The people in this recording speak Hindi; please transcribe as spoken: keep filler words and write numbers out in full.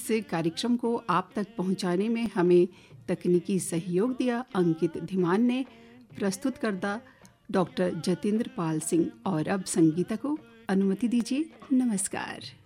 इस कार्यक्रम को आप तक पहुंचाने में हमें तकनीकी सहयोग दिया अंकित धीमान ने। प्रस्तुत करता डॉक्टर जतेंद्र पाल सिंह। और अब संगीता को अनुमति दीजिए। नमस्कार।